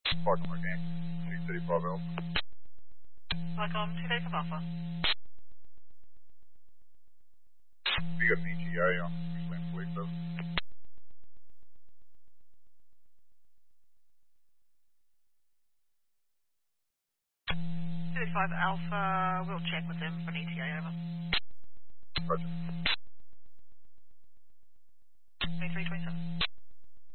Parking lot gang. City 5 Alpha. Welcome to Data Alpha. We got an ETA on Queensland Police Service. City 5 Alpha, we'll check with them for an ETA over. Roger. 2327.